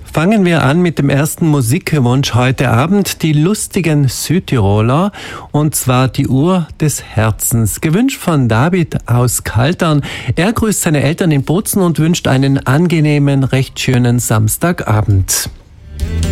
Fangen wir an mit dem ersten Musikwunsch heute Abend, die lustigen Südtiroler, und zwar die Uhr des Herzens. Gewünscht von David aus Kaltern. Er grüßt seine Eltern in Bozen und wünscht einen angenehmen, recht schönen Samstagabend.